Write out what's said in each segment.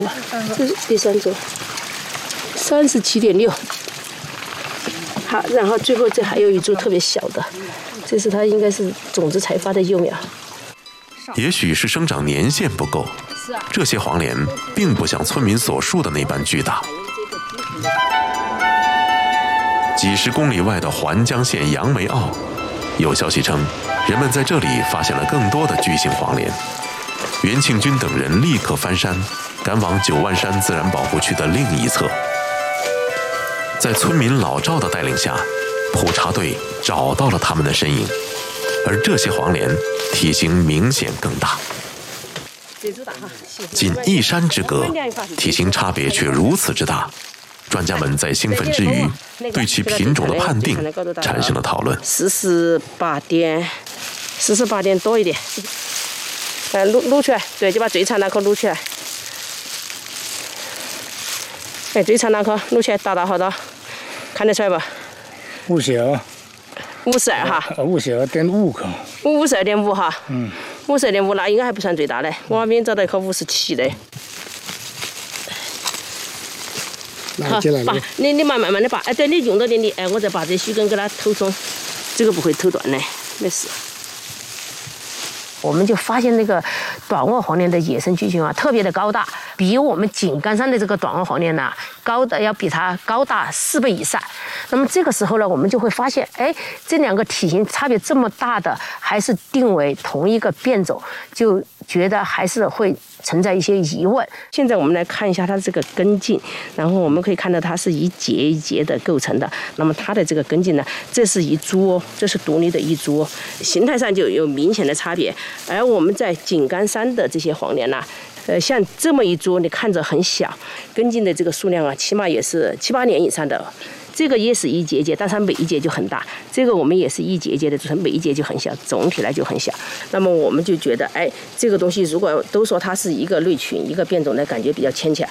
这是第3周，37.6。好，然后最后这还有一株特别小的，这是它应该是种子才发的幼苗。 也许是生长年限不够，这些黄连并不像村民所述的那般巨大。几十公里外的环江县杨梅坳，有消息称，人们在这里发现了更多的巨型黄连。袁庆军等人立刻翻山，赶往9万山自然保护区的另一侧。在村民老赵的带领下，普查队找到了他们的身影，而这些黄连体型明显更大，仅1山之隔，体型差别却如此之大。专家们在兴奋之余，对其品种的判定产生了讨论。 48点多一点，撸出来，对，就把最长那颗撸起来。哎，最长那颗撸起来，大好大，看得出来吧 ？52 哈 ，52.5颗。 52.5哈，52.5那应该还不算最大的，我那边找到一颗57的。好，把你慢慢的把，哎，对，你用到点力，哎，我再把这须根给它偷松，这个不会偷断的，没事。我们就发现那个短萼黄连的野生巨群啊，特别的高大，比我们井冈山的这个短萼黄连呢，要比它高大4倍以上。那么这个时候呢，我们就会发现，哎，这2个体型差别这么大的，还是定为同一个变种，就觉得还是会存在一些疑问。现在我们来看一下它这个根茎，然后我们可以看到它是一节一节的构成的。那么它的这个根茎呢，这是一株哦，这是独立的一株哦，形态上就有明显的差别。而我们在井冈山的这些黄连呢，像这么一株，你看着很小，根茎的这个数量啊，起码也是7、8年以上的。这个也是一节节，但是它每一节就很大。这个我们也是一节节的，就是每一节就很小，总体来就很小。那么我们就觉得，哎，这个东西如果都说它是一个类群、一个变种的感觉比较牵强。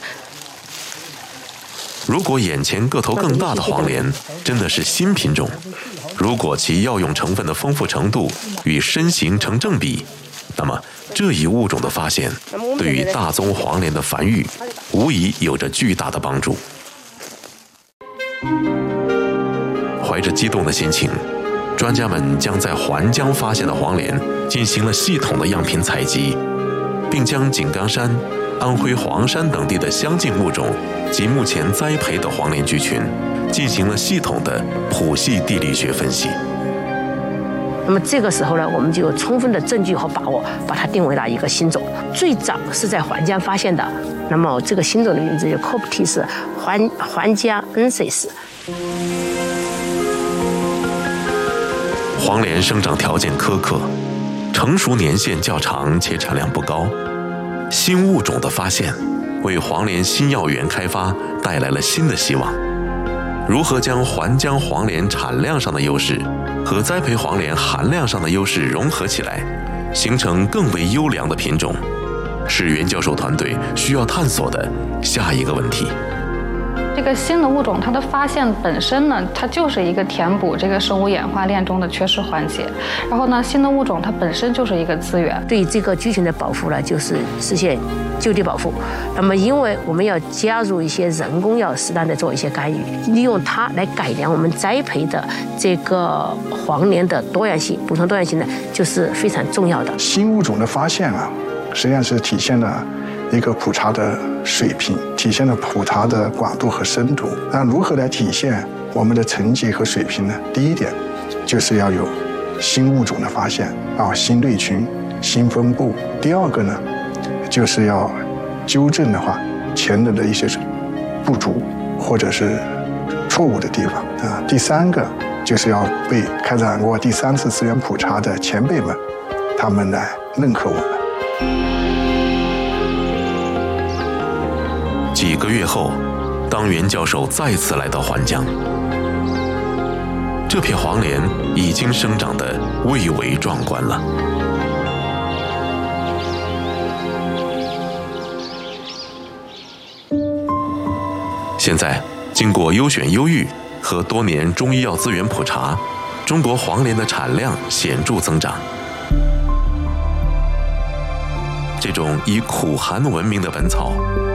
如果眼前个头更大的黄连真的是新品种，如果其药用成分的丰富程度与身形成正比，那么这一物种的发现对于大宗黄连的繁育无疑有着巨大的帮助。怀着激动的心情，专家们将在环江发现的黄连进行了系统的样品采集，并将井冈山、安徽黄山等地的相近物种及目前栽培的黄连巨群进行了系统的谱系地理学分析。 那么这个时候呢，我们就有充分的证据和把握，把它定为了一个新种。最早是在环江发现的，那么这个新种的名字叫 Coptis 环江恩水氏。 黄连生长条件苛刻，成熟年限较长且产量不高。新物种的发现，为黄连新药源开发带来了新的希望。如何将环江黄连产量上的优势和栽培黄连含量上的优势融合起来，形成更为优良的品种，是袁教授团队需要探索的下一个问题。 这个新的物种，它的发现本身呢，它就是一个填补这个生物演化链中的缺失环节。然后呢，新的物种它本身就是一个资源。 对这个巨群的保护呢，就是实现就地保护。那么，因为我们要加入一些人工，要适当的做一些干预，利用它来改良我们栽培的这个黄连的多样性，补充多样性呢，就是非常重要的。 新物种的发现啊，实际上是体现了一个普查的水平，体现了普查的广度和深度。那如何来体现我们的成绩和水平呢？第一点，就是要有新物种的发现啊，新类群、新分布。第二个呢，就是要纠正的话前人的一些不足或者是错误的地方啊。第三个，就是要被开展过第3次资源普查的前辈们，他们来认可我们。 几个月后，当袁教授再次来到环江，这片黄连已经生长得蔚为壮观了。现在，经过优选优育和多年中医药资源普查，中国黄连的产量显著增长。这种以苦寒闻名的本草，